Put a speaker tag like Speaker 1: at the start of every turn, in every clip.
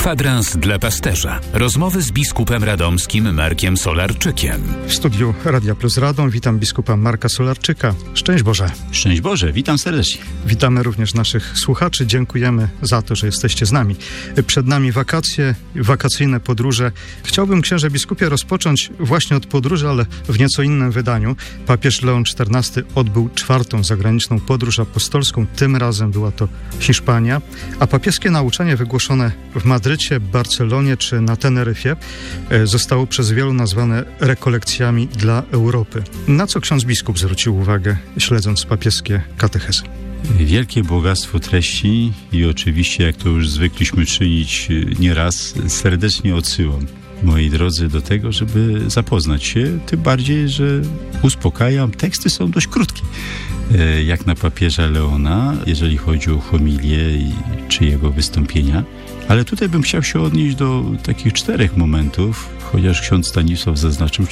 Speaker 1: Kwadrans dla pasterza. Rozmowy z biskupem radomskim Markiem Solarczykiem.
Speaker 2: W studiu Radia Plus Radom witam biskupa Marka Solarczyka. Szczęść Boże.
Speaker 3: Szczęść Boże, witam serdecznie.
Speaker 2: Witamy również naszych słuchaczy. Dziękujemy za to, że jesteście z nami. Przed nami wakacje, wakacyjne podróże. Chciałbym, księże biskupie, rozpocząć właśnie od podróży, ale w nieco innym wydaniu. Papież Leon XIV odbył 4. zagraniczną podróż apostolską. Tym razem była to Hiszpania, a papieskie nauczanie wygłoszone w Madrycie, Barcelonie czy na Teneryfie zostało przez wielu nazwane rekolekcjami dla Europy. Na co ksiądz biskup zwrócił uwagę, śledząc papieskie katechezy?
Speaker 3: Wielkie bogactwo treści i oczywiście, jak to już zwykliśmy czynić nieraz, serdecznie odsyłam, moi drodzy, do tego, żeby zapoznać się, tym bardziej, że uspokajam, teksty są dość krótkie, jak na papieża Leona, jeżeli chodzi o homilię czy jego wystąpienia. Ale tutaj bym chciał się odnieść do takich 4 momentów, chociaż ksiądz Stanisław zaznaczył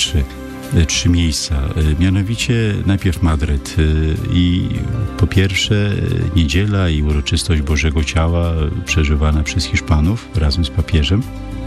Speaker 3: 3 miejsca. Mianowicie najpierw Madryt i po pierwsze niedziela i uroczystość Bożego Ciała przeżywana przez Hiszpanów razem z papieżem.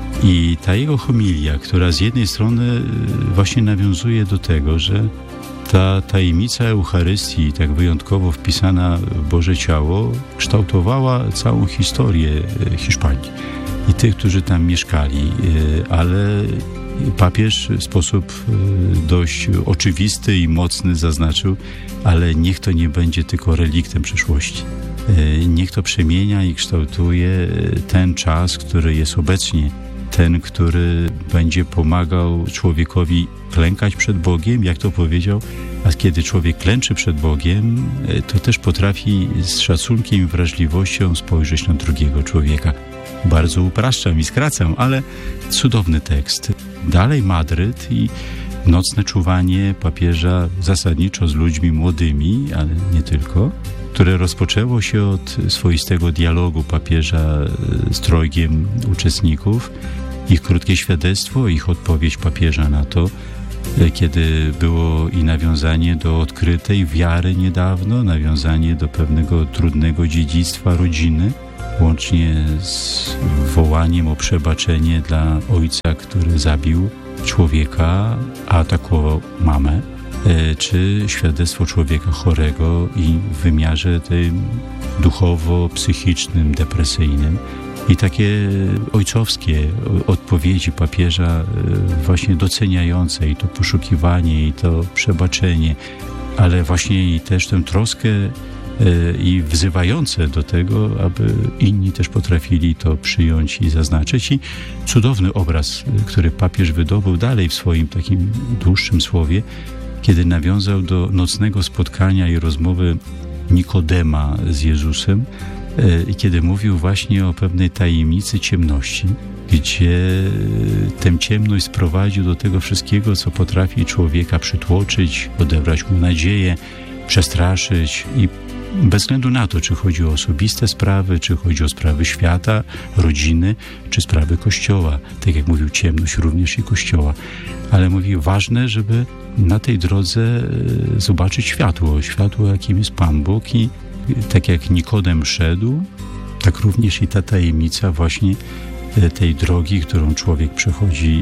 Speaker 3: I ta jego homilia, która z jednej strony właśnie nawiązuje do tego, że ta tajemnica Eucharystii, tak wyjątkowo wpisana w Boże Ciało, kształtowała całą historię Hiszpanii i tych, którzy tam mieszkali, ale papież w sposób dość oczywisty i mocny zaznaczył, ale niech to nie będzie tylko reliktem przeszłości. Niech to przemienia i kształtuje ten czas, który jest obecnie. Ten, który będzie pomagał człowiekowi klękać przed Bogiem, jak to powiedział, a kiedy człowiek klęczy przed Bogiem, to też potrafi z szacunkiem i wrażliwością spojrzeć na drugiego człowieka. Bardzo upraszczam i skracam, ale cudowny tekst. Dalej Madryt i nocne czuwanie papieża zasadniczo z ludźmi młodymi, ale nie tylko, które rozpoczęło się od swoistego dialogu papieża z trojgiem uczestników, ich krótkie świadectwo, ich odpowiedź papieża na to, kiedy było i nawiązanie do odkrytej wiary niedawno, nawiązanie do pewnego trudnego dziedzictwa rodziny, łącznie z wołaniem o przebaczenie dla ojca, który zabił człowieka, a atakował mamę, czy świadectwo człowieka chorego i w wymiarze tym duchowo-psychicznym, depresyjnym. I takie ojcowskie odpowiedzi papieża właśnie doceniające i to poszukiwanie, i to przebaczenie, ale właśnie i też tę troskę i wzywające do tego, aby inni też potrafili to przyjąć i zaznaczyć. I cudowny obraz, który papież wydobył dalej w swoim takim dłuższym słowie, kiedy nawiązał do nocnego spotkania i rozmowy Nikodema z Jezusem i kiedy mówił właśnie o pewnej tajemnicy ciemności, gdzie tę ciemność sprowadził do tego wszystkiego, co potrafi człowieka przytłoczyć, odebrać mu nadzieję, przestraszyć i bez względu na to, czy chodzi o osobiste sprawy, czy chodzi o sprawy świata, rodziny, czy sprawy Kościoła. Tak jak mówił, ciemność również i Kościoła. Ale mówi, ważne, żeby na tej drodze zobaczyć światło, jakim jest Pan Bóg i tak jak Nikodem szedł, tak również i ta tajemnica właśnie tej drogi, którą człowiek przechodzi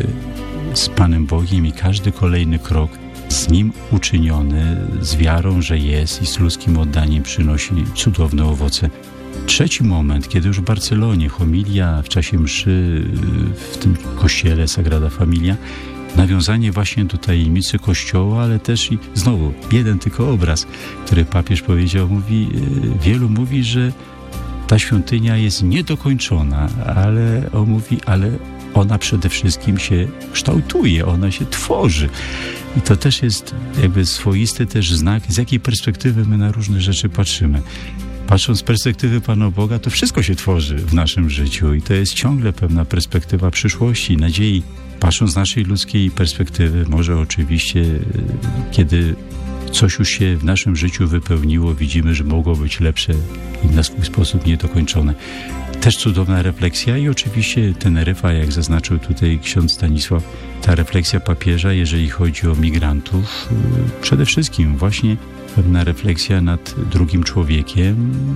Speaker 3: z Panem Bogiem i każdy kolejny krok z Nim uczyniony, z wiarą, że jest i z ludzkim oddaniem przynosi cudowne owoce. 3. moment, kiedy już w Barcelonie homilia w czasie mszy w tym kościele Sagrada Familia, nawiązanie właśnie do tajemnicy Kościoła, ale też i znowu jeden tylko obraz, który papież powiedział, wielu mówi, że ta świątynia jest niedokończona, ale on mówi, ale ona przede wszystkim się kształtuje, ona się tworzy. I to też jest jakby swoisty też znak, z jakiej perspektywy my na różne rzeczy patrzymy. Patrząc z perspektywy Pana Boga, to wszystko się tworzy w naszym życiu i to jest ciągle pewna perspektywa przyszłości, nadziei. Patrząc z naszej ludzkiej perspektywy, może oczywiście, kiedy coś już się w naszym życiu wypełniło, widzimy, że mogło być lepsze i na swój sposób niedokończone. Też cudowna refleksja i oczywiście Teneryfa, jak zaznaczył tutaj ksiądz Stanisław, ta refleksja papieża, jeżeli chodzi o migrantów, przede wszystkim właśnie pewna refleksja nad drugim człowiekiem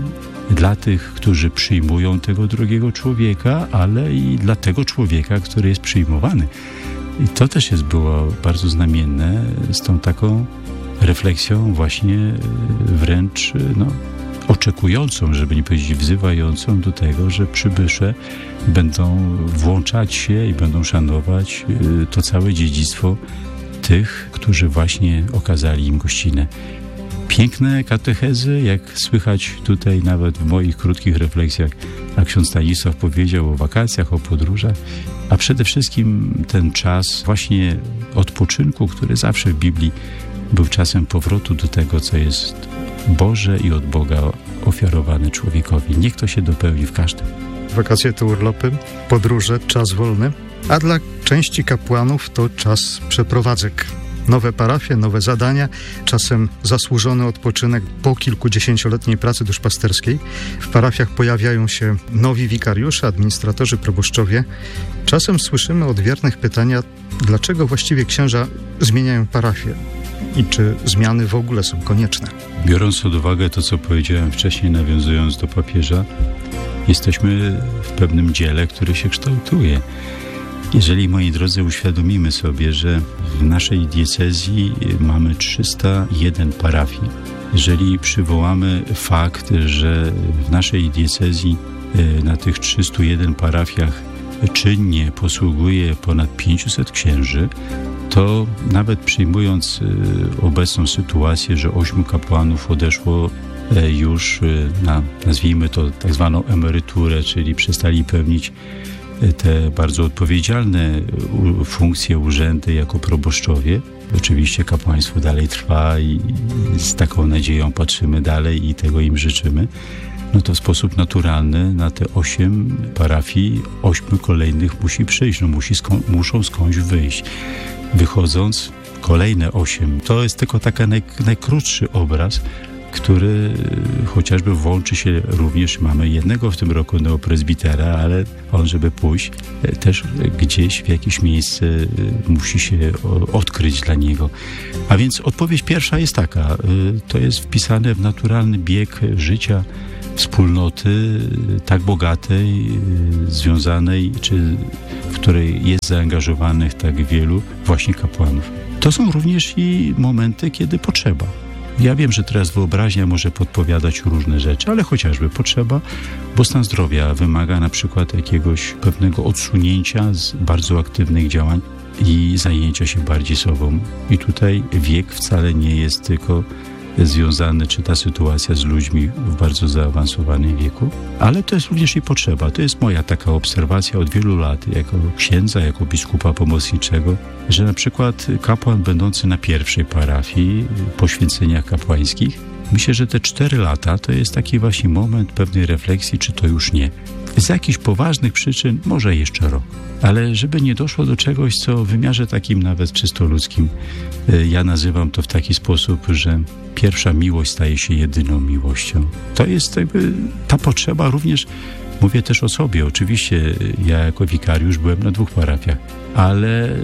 Speaker 3: dla tych, którzy przyjmują tego drugiego człowieka, ale i dla tego człowieka, który jest przyjmowany. I to też było bardzo znamienne z tą taką refleksją właśnie wręcz oczekującą, żeby nie powiedzieć wzywającą do tego, że przybysze będą włączać się i będą szanować to całe dziedzictwo tych, którzy właśnie okazali im gościnę. Piękne katechezy, jak słychać tutaj nawet w moich krótkich refleksjach, a ksiądz Stanisław powiedział o wakacjach, o podróżach, a przede wszystkim ten czas właśnie odpoczynku, który zawsze w Biblii był czasem powrotu do tego, co jest Boże i od Boga ofiarowane człowiekowi. Niech to się dopełni w każdym.
Speaker 2: Wakacje to urlopy, podróże, czas wolny, a dla części kapłanów to czas przeprowadzek. Nowe parafie, nowe zadania, czasem zasłużony odpoczynek po kilkudziesięcioletniej pracy duszpasterskiej. W parafiach pojawiają się nowi wikariusze, administratorzy, proboszczowie. Czasem słyszymy od wiernych pytania, dlaczego właściwie księża zmieniają parafię i czy zmiany w ogóle są konieczne.
Speaker 3: Biorąc pod uwagę to, co powiedziałem wcześniej, nawiązując do papieża, jesteśmy w pewnym dziele, które się kształtuje. Jeżeli, moi drodzy, uświadomimy sobie, że w naszej diecezji mamy 301 parafii, jeżeli przywołamy fakt, że w naszej diecezji na tych 301 parafiach czynnie posługuje ponad 500 księży, to nawet przyjmując obecną sytuację, że 8 kapłanów odeszło już na, nazwijmy to, tak zwaną emeryturę, czyli przestali pełnić te bardzo odpowiedzialne funkcje, urzędy jako proboszczowie. Oczywiście kapłaństwo dalej trwa i z taką nadzieją patrzymy dalej i tego im życzymy. No to w sposób naturalny na te 8 parafii 8 kolejnych musi przyjść, muszą skądś wyjść. Wychodząc kolejne 8. To jest tylko taki najkrótszy obraz, który chociażby włączy się również, mamy jednego w tym roku neoprezbitera, ale on, żeby pójść, też gdzieś w jakieś miejsce musi się odkryć dla niego. A więc odpowiedź pierwsza jest taka, to jest wpisane w naturalny bieg życia wspólnoty tak bogatej, związanej, czy w której jest zaangażowanych tak wielu właśnie kapłanów. To są również i momenty, kiedy potrzeba. Ja wiem, że teraz wyobraźnia może podpowiadać różne rzeczy, ale chociażby potrzeba, bo stan zdrowia wymaga na przykład jakiegoś pewnego odsunięcia z bardzo aktywnych działań i zajęcia się bardziej sobą. I tutaj wiek wcale nie jest tylko związany, czy ta sytuacja z ludźmi w bardzo zaawansowanym wieku, ale to jest również i potrzeba. To jest moja taka obserwacja od wielu lat, jako księdza, jako biskupa pomocniczego, że na przykład kapłan będący na pierwszej parafii, poświęceniach kapłańskich, myślę, że te 4 lata to jest taki właśnie moment pewnej refleksji, czy to już nie. Z jakichś poważnych przyczyn może jeszcze rok. Ale żeby nie doszło do czegoś, co w wymiarze takim nawet czysto ludzkim, ja nazywam to w taki sposób, że pierwsza miłość staje się jedyną miłością. To jest jakby ta potrzeba również, mówię też o sobie. Oczywiście ja jako wikariusz byłem na 2 parafiach, ale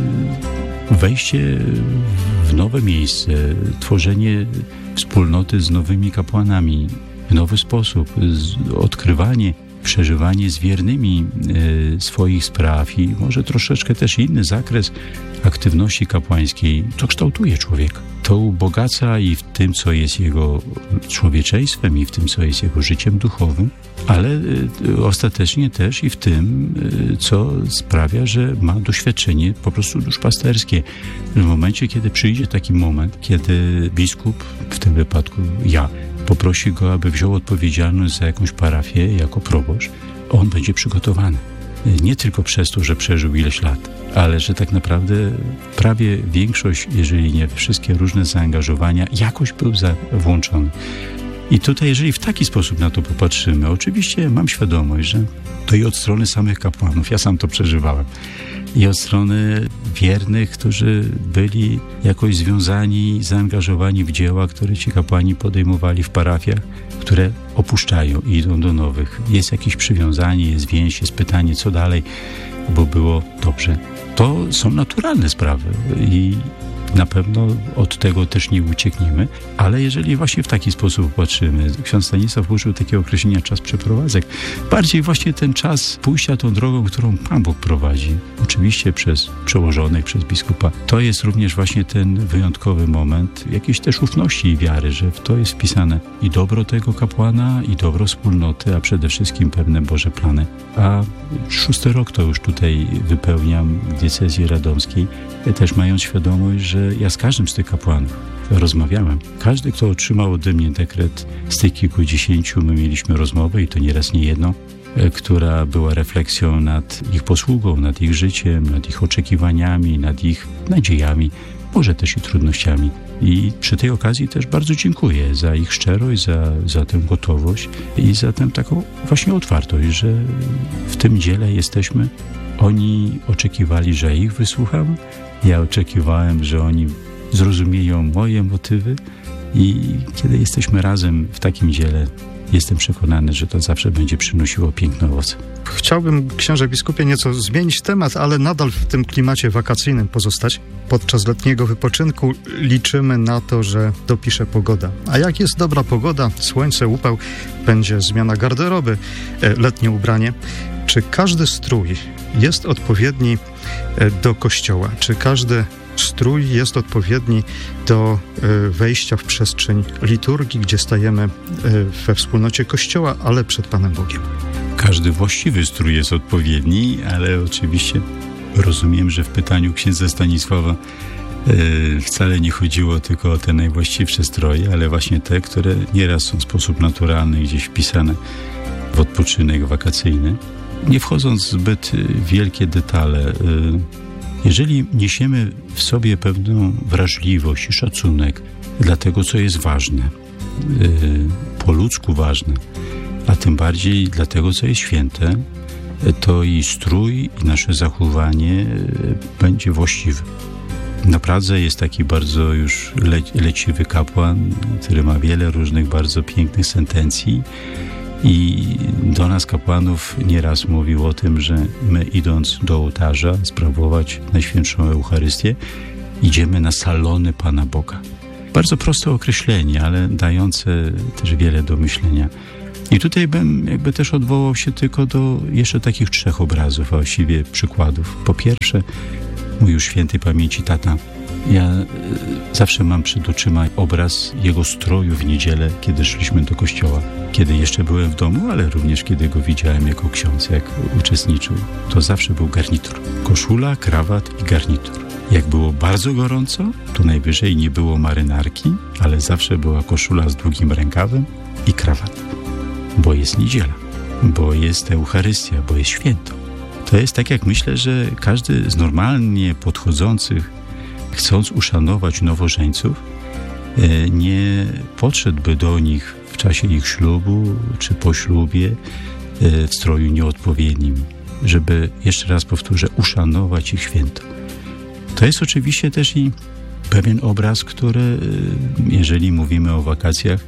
Speaker 3: wejście w nowe miejsce, tworzenie wspólnoty z nowymi kapłanami w nowy sposób, odkrywanie, przeżywanie z wiernymi swoich spraw i może troszeczkę też inny zakres aktywności kapłańskiej, to kształtuje człowieka. To ubogaca i w tym, co jest jego człowieczeństwem i w tym, co jest jego życiem duchowym, ale ostatecznie też i w tym, co sprawia, że ma doświadczenie po prostu duszpasterskie. W momencie, kiedy przyjdzie taki moment, kiedy biskup, w tym wypadku ja, poprosi go, aby wziął odpowiedzialność za jakąś parafię jako proboszcz, on będzie przygotowany. Nie tylko przez to, że przeżył ileś lat, ale że tak naprawdę prawie większość, jeżeli nie wszystkie różne zaangażowania, jakoś był włączony. I tutaj, jeżeli w taki sposób na to popatrzymy, oczywiście mam świadomość, że to i od strony samych kapłanów, ja sam to przeżywałem, i od strony wiernych, którzy byli jakoś związani, zaangażowani w dzieła, które ci kapłani podejmowali w parafiach, które opuszczają i idą do nowych. Jest jakieś przywiązanie, jest więź, jest pytanie, co dalej, bo było dobrze. To są naturalne sprawy i Na pewno od tego też nie uciekniemy, ale jeżeli właśnie w taki sposób patrzymy, ksiądz Stanisław użył takiego określenia czas przeprowadzek, bardziej właśnie ten czas pójścia tą drogą, którą Pan Bóg prowadzi, oczywiście przez przełożonych, przez biskupa. To jest również właśnie ten wyjątkowy moment jakiejś też ufności i wiary, że w to jest wpisane i dobro tego kapłana, i dobro wspólnoty, a przede wszystkim pewne Boże plany. A 6. rok to już tutaj wypełniam w diecezji radomskiej, też mając świadomość, że ja z każdym z tych kapłanów rozmawiałem. Każdy, kto otrzymał ode mnie dekret z tych kilkudziesięciu, my mieliśmy rozmowę i to nieraz nie jedną, która była refleksją nad ich posługą, nad ich życiem, nad ich oczekiwaniami, nad ich nadziejami, może też i trudnościami. I przy tej okazji też bardzo dziękuję za ich szczerość, za tę gotowość i za tę taką właśnie otwartość, że w tym dziele jesteśmy. Oni oczekiwali, że ich wysłucham. Ja oczekiwałem, że oni zrozumieją moje motywy i kiedy jesteśmy razem w takim dziele, jestem przekonany, że to zawsze będzie przynosiło piękne owoce.
Speaker 2: Chciałbym, księże biskupie, nieco zmienić temat, ale nadal w tym klimacie wakacyjnym pozostać. Podczas letniego wypoczynku liczymy na to, że dopisze pogoda. A jak jest dobra pogoda, słońce, upał, będzie zmiana garderoby, letnie ubranie. Czy każdy strój jest odpowiedni do kościoła? Czy każdy strój jest odpowiedni do wejścia w przestrzeń liturgii, gdzie stajemy we wspólnocie Kościoła, ale przed Panem Bogiem?
Speaker 3: Każdy właściwy strój jest odpowiedni, ale oczywiście rozumiem, że w pytaniu księdza Stanisława wcale nie chodziło tylko o te najwłaściwsze stroje, ale właśnie te, które nieraz są w sposób naturalny gdzieś wpisane w odpoczynek wakacyjny. Nie wchodząc w zbyt wielkie detale, jeżeli niesiemy w sobie pewną wrażliwość i szacunek dla tego, co jest ważne, po ludzku ważne, a tym bardziej dla tego, co jest święte, to i strój, i nasze zachowanie będzie właściwe. Na Pradze jest taki bardzo już leciwy kapłan, który ma wiele różnych bardzo pięknych sentencji i do nas kapłanów nieraz mówił o tym, że my idąc do ołtarza sprawować Najświętszą Eucharystię, idziemy na salony Pana Boga. Bardzo proste określenie, ale dające też wiele do myślenia. I tutaj bym jakby też odwołał się tylko do jeszcze takich 3 obrazów, a właściwie przykładów. Po pierwsze, mój już świętej pamięci tata. Ja zawsze mam przed oczyma obraz jego stroju w niedzielę, kiedy szliśmy do kościoła. Kiedy jeszcze byłem w domu, ale również kiedy go widziałem jako ksiądz, jak uczestniczył. To zawsze był garnitur. Koszula, krawat i garnitur. Jak było bardzo gorąco, to najwyżej nie było marynarki, ale zawsze była koszula z długim rękawem i krawat. Bo jest niedziela, bo jest Eucharystia, bo jest święto. To jest tak, jak myślę, że każdy z normalnie podchodzących, chcąc uszanować nowożeńców, nie podszedłby do nich w czasie ich ślubu czy po ślubie w stroju nieodpowiednim, żeby, jeszcze raz powtórzę, uszanować ich święto. To jest oczywiście też i pewien obraz, który, jeżeli mówimy o wakacjach,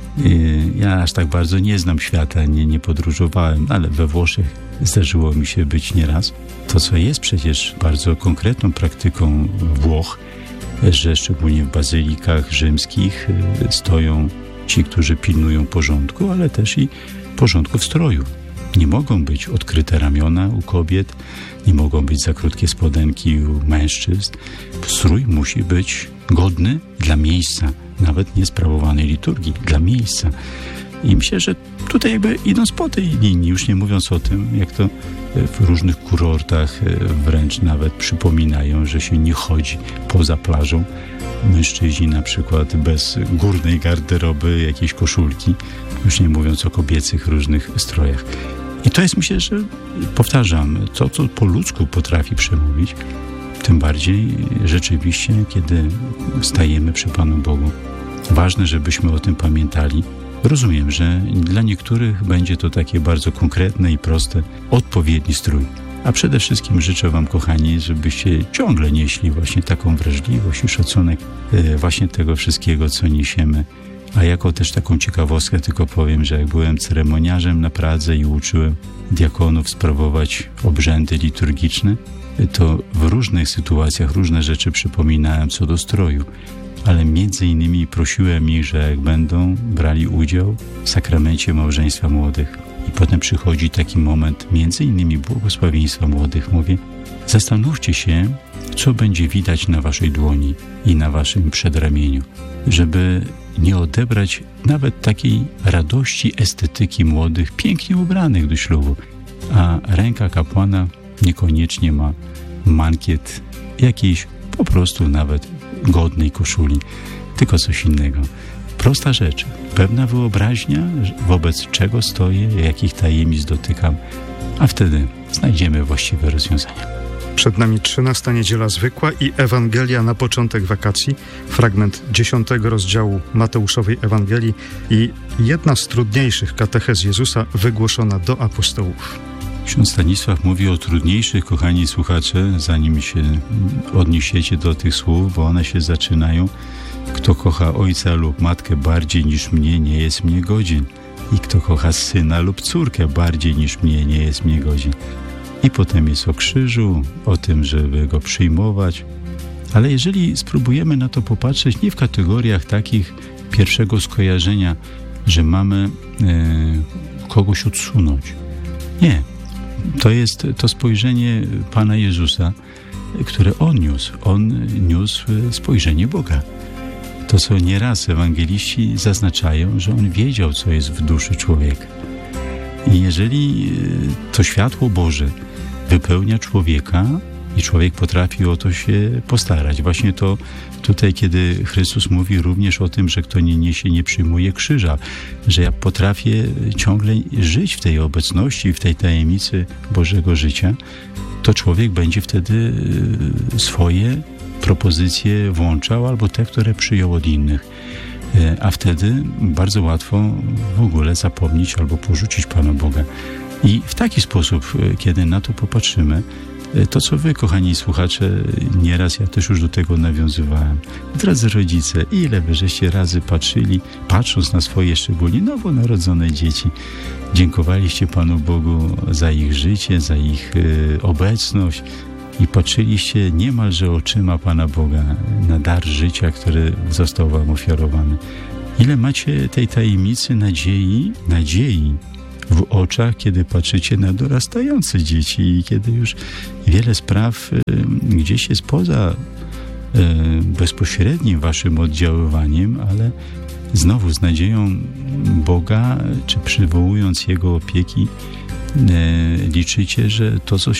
Speaker 3: ja aż tak bardzo nie znam świata, nie podróżowałem, ale we Włoszech zdarzyło mi się być nieraz. To, co jest przecież bardzo konkretną praktyką Włoch, że szczególnie w bazylikach rzymskich stoją ci, którzy pilnują porządku, ale też i porządku w stroju. Nie mogą być odkryte ramiona u kobiet, nie mogą być za krótkie spodenki u mężczyzn. Strój musi być godny dla miejsca, nawet nie sprawowanej liturgii, dla miejsca. I myślę, że tutaj jakby idąc po tej linii, już nie mówiąc o tym, jak to w różnych kurortach wręcz nawet przypominają, że się nie chodzi poza plażą. Mężczyźni na przykład bez górnej garderoby, jakiejś koszulki, już nie mówiąc o kobiecych różnych strojach. I to jest, myślę, że powtarzam, to, co po ludzku potrafi przemówić, tym bardziej rzeczywiście, kiedy stajemy przy Panu Bogu. Ważne, żebyśmy o tym pamiętali. Rozumiem, że dla niektórych będzie to takie bardzo konkretne i proste, odpowiedni strój. A przede wszystkim życzę Wam, kochani, żebyście ciągle nieśli właśnie taką wrażliwość i szacunek właśnie tego wszystkiego, co niesiemy. A jako też taką ciekawostkę tylko powiem, że jak byłem ceremoniarzem na Pradze i uczyłem diakonów sprawować obrzędy liturgiczne, to w różnych sytuacjach różne rzeczy przypominałem co do stroju, ale między innymi prosiłem ich, że jak będą brali udział w sakramencie małżeństwa młodych i potem przychodzi taki moment między innymi błogosławieństwa młodych, mówię, zastanówcie się, co będzie widać na waszej dłoni i na waszym przedramieniu, żeby nie odebrać nawet takiej radości estetyki młodych, pięknie ubranych do ślubu, a ręka kapłana niekoniecznie ma mankiet jakiejś po prostu nawet godnej koszuli, tylko coś innego. Prosta rzecz, pewna wyobraźnia, wobec czego stoję, jakich tajemnic dotykam, a wtedy znajdziemy właściwe rozwiązania.
Speaker 2: Przed nami 13. niedziela zwykła i Ewangelia na początek wakacji, fragment 10 rozdziału Mateuszowej Ewangelii i jedna z trudniejszych katechez Jezusa wygłoszona do apostołów.
Speaker 3: Ksiądz Stanisław mówi o trudniejszych, kochani słuchacze, zanim się odniesiecie do tych słów, bo one się zaczynają. Kto kocha ojca lub matkę bardziej niż mnie, nie jest mnie godzien. I kto kocha syna lub córkę bardziej niż mnie, nie jest mnie godzien. I potem jest o krzyżu, o tym, żeby go przyjmować. Ale jeżeli spróbujemy na to popatrzeć nie w kategoriach takich pierwszego skojarzenia, że mamy kogoś odsunąć. Nie. To jest to spojrzenie Pana Jezusa, które On niósł. On niósł spojrzenie Boga. To, co nieraz ewangeliści zaznaczają, że On wiedział, co jest w duszy człowieka. I jeżeli to światło Boże wypełnia człowieka i człowiek potrafi o to się postarać. Właśnie to tutaj, kiedy Chrystus mówi również o tym, że kto nie niesie, nie przyjmuje krzyża, że ja potrafię ciągle żyć w tej obecności, w tej tajemnicy Bożego życia, to człowiek będzie wtedy swoje propozycje włączał albo te, które przyjął od innych. A wtedy bardzo łatwo w ogóle zapomnieć albo porzucić Pana Boga. I w taki sposób, kiedy na to popatrzymy, to co wy, kochani słuchacze, nieraz ja też już do tego nawiązywałem. Drodzy rodzice, ile wy żeście razy patrzyli, patrząc na swoje szczególnie nowonarodzone dzieci, dziękowaliście Panu Bogu za ich życie, za ich obecność i patrzyliście niemalże oczyma Pana Boga na dar życia, który został wam ofiarowany. Ile macie tej tajemnicy nadziei w oczach, kiedy patrzycie na dorastające dzieci i kiedy już wiele spraw gdzieś jest poza bezpośrednim waszym oddziaływaniem, ale znowu z nadzieją Boga, czy przywołując Jego opieki, liczycie, że to, co